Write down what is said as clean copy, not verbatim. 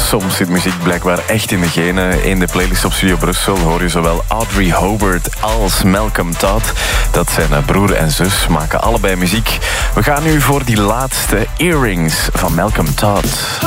Soms zit muziek blijkbaar echt in de genen. In de playlist op Studio Brussel hoor je zowel Audrey Hobart als Malcolm Todd. Dat zijn broer en zus, maken allebei muziek. We gaan nu voor die laatste Earrings van Malcolm Todd.